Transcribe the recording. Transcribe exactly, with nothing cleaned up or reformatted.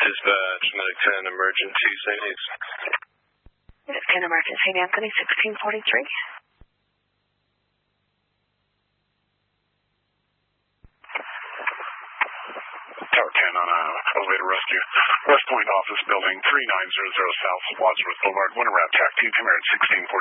Dispatch, Medic ten, emergency, Saint A's. Medic ten, emergency, Anthony, sixteen forty-three. Tower ten on a elevator rescue. West Point office building, three nine zero zero South Wadsworth Boulevard, Winter Wrap, T A C two, Command sixteen forty.